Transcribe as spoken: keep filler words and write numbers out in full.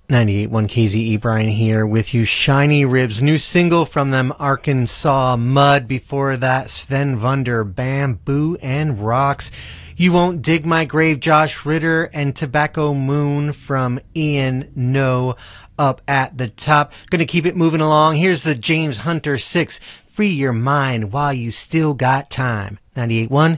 ninety-eight point one K Z E, Brian here with you. Shiny Ribs, new single from them, Arkansas Mud. Before that, Sven Vunder, Bamboo and Rocks. You Won't Dig My Grave, Josh Ritter, and Tobacco Moon from Ian No up at the top. Gonna keep it moving along. Here's the James Hunter six, Free Your Mind While You Still Got Time. ninety-eight point one